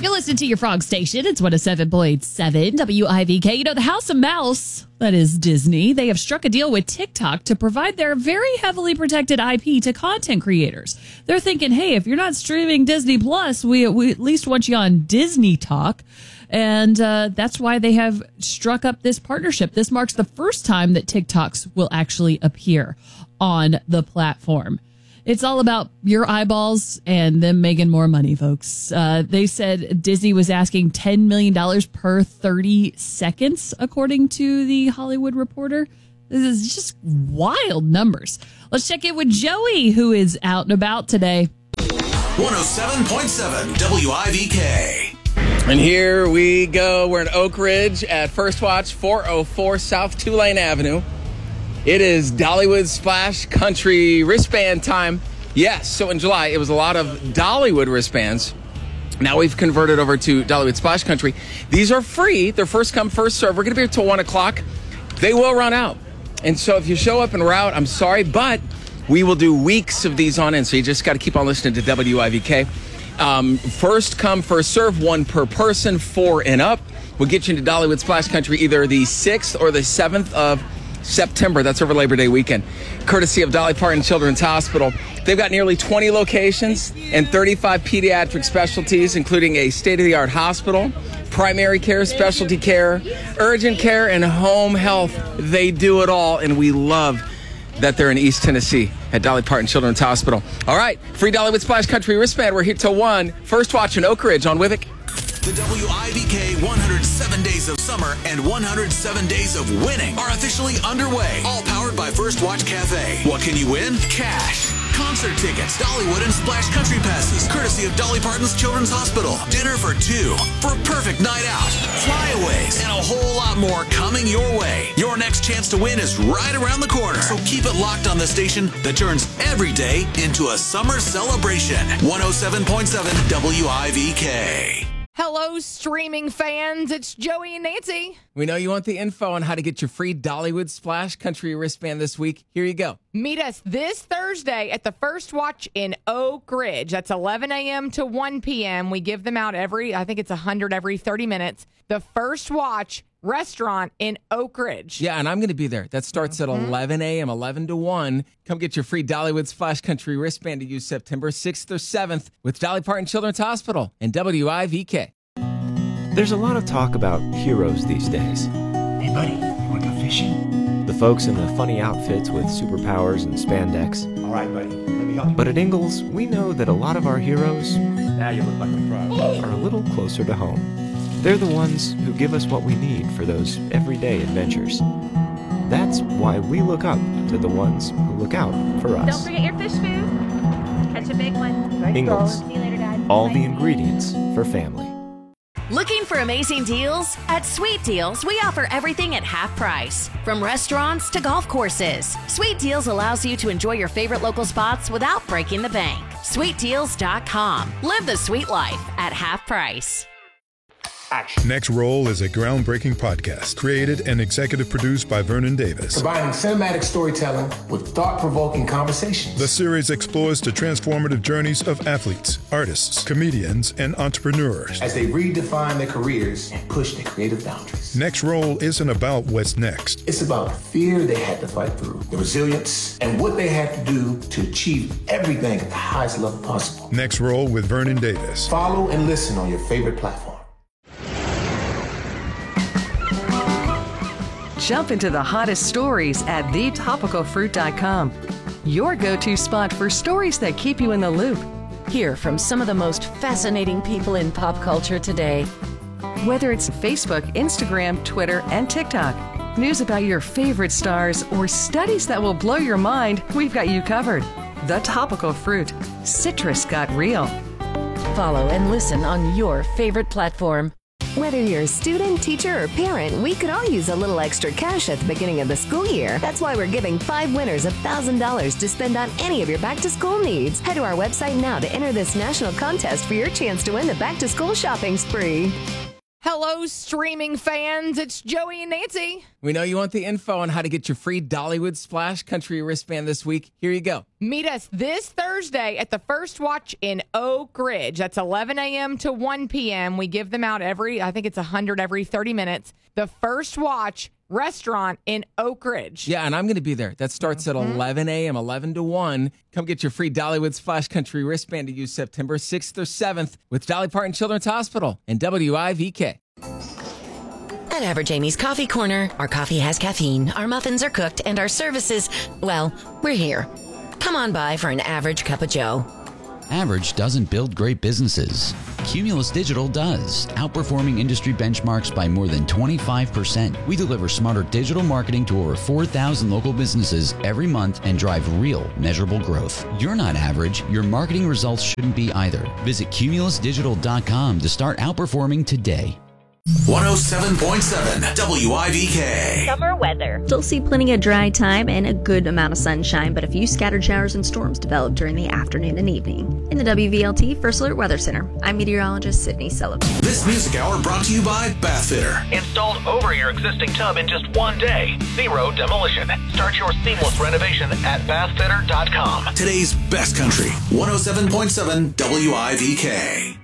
You're listening to your Frog Station. It's 107.7 WIVK. You know, the House of Mouse, that is Disney, they have struck a deal with TikTok to provide their very heavily protected IP to content creators. They're thinking, hey, if you're not streaming Disney Plus, we at least want you on Disney Talk. And that's why they have struck up this partnership. This marks the first time that TikToks will actually appear on the platform. It's all about your eyeballs and them making more money, folks. They said Disney was asking $10 million per 30 seconds, according to the Hollywood Reporter. This is just wild numbers. Let's check in with Joey, who is out and about today. 107.7 WIVK. And here we go. We're in Oak Ridge at First Watch, 404 South Tulane Avenue. It is Dollywood Splash Country wristband time. Yes, so in July, it was a lot of Dollywood wristbands. Now we've converted over to Dollywood Splash Country. These are free. They're first come, first serve. We're going to be here till 1 o'clock. They will run out. And so if you show up and route, I'm sorry, but we will do weeks of these on in. So you just got to keep on listening to WIVK. First come, first serve, 1 per person, 4 and up. We'll get you into Dollywood Splash Country either the 6th or the 7th of September. That's over Labor Day weekend. Courtesy of Dolly Parton Children's Hospital. They've got nearly 20 locations and 35 pediatric specialties, including a state-of-the-art hospital, primary care, specialty care, urgent care, and home health. They do it all, and we love that they're in East Tennessee at Dolly Parton Children's Hospital. All right, free Dollywood Splash Country wristband. We're here till 1. First Watch in Oak Ridge on Wivik. The WIVK 107 Days of Summer and 107 Days of Winning are officially underway. All powered by First Watch Cafe. What can you win? Cash, concert tickets, Dollywood and Splash Country passes, courtesy of Dolly Parton's Children's Hospital. Dinner for 2 for a perfect night out. Flyaways and a whole lot more coming your way. Your next chance to win is right around the corner. So keep it locked on the station that turns every day into a summer celebration. 107.7 WIVK. Hello, streaming fans. It's Joey and Nancy. We know you want the info on how to get your free Dollywood Splash Country wristband this week. Here you go. Meet us this Thursday at the First Watch in Oak Ridge. That's 11 a.m. to 1 p.m. We give them out I think it's 100 every 30 minutes. The First Watch restaurant in Oak Ridge. Yeah, and I'm going to be there. That starts at 11 a.m., 11 to 1. Come get your free Dollywood Splash Country wristband to use September 6th or 7th with Dolly Parton Children's Hospital and WIVK. There's a lot of talk about heroes these days. Hey, buddy, you want to go fishing? The folks in the funny outfits with superpowers and spandex. All right, buddy, let me help you. But at Ingalls, we know that a lot of our heroes Now you look like a frog. are a little closer to home. They're the ones who give us what we need for those everyday adventures. That's why we look up to the ones who look out for us. Don't forget your fish food. Catch a big one. Ingalls, See you later, Dad. all Bye. the ingredients for family. Looking for amazing deals? At Sweet Deals, we offer everything at half price. From restaurants to golf courses, Sweet Deals allows you to enjoy your favorite local spots without breaking the bank. SweetDeals.com. Live the sweet life at half price. Next Roll is a groundbreaking podcast created and executive produced by Vernon Davis. Combining cinematic storytelling with thought-provoking conversations. The series explores the transformative journeys of athletes, artists, comedians, and entrepreneurs as they redefine their careers and push their creative boundaries. Next Roll isn't about what's next. It's about the fear they had to fight through, the resilience, and what they had to do to achieve everything at the highest level possible. Next Roll with Vernon Davis. Follow and listen on your favorite platform. Jump into the hottest stories at thetopicalfruit.com. Your go-to spot for stories that keep you in the loop. Hear from some of the most fascinating people in pop culture today. Whether it's Facebook, Instagram, Twitter, and TikTok, news about your favorite stars, or studies that will blow your mind, we've got you covered. The Topical Fruit. Citrus got real. Follow and listen on your favorite platform. Whether you're a student, teacher, or parent, we could all use a little extra cash at the beginning of the school year. That's why we're giving 5 winners $1,000 to spend on any of your back-to-school needs. Head to our website now to enter this national contest for your chance to win the back-to-school shopping spree. Hello, streaming fans. It's Joey and Nancy. We know you want the info on how to get your free Dollywood Splash Country wristband this week. Here you go. Meet us this Thursday at the First Watch in Oak Ridge. That's 11 a.m. to 1 p.m. We give them out I think it's 100 every 30 minutes. The First Watch restaurant in Oak Ridge. Yeah, and I'm going to be there. That starts at 11 a.m., 11 to 1. Come get your free Dollywood Splash Country wristband to use September 6th or 7th with Dolly Parton Children's Hospital and WIVK. At Average Amy's Coffee Corner, our coffee has caffeine, our muffins are cooked, and our services, well, we're here. Come on by for an average cup of joe. Average doesn't build great businesses. Cumulus Digital does, outperforming industry benchmarks by more than 25%. We deliver smarter digital marketing to over 4,000 local businesses every month and drive real, measurable growth. You're not average. Your marketing results shouldn't be either. Visit cumulusdigital.com to start outperforming today. 107.7 WIVK. Summer weather. Still see plenty of dry time and a good amount of sunshine, but a few scattered showers and storms develop during the afternoon and evening. In the WVLT First Alert Weather Center, I'm meteorologist Sydney Sullivan. This music hour brought to you by Bath Fitter. Installed over your existing tub in just one day. Zero demolition. Start your seamless renovation at bathfitter.com. Today's best country. 107.7 WIVK.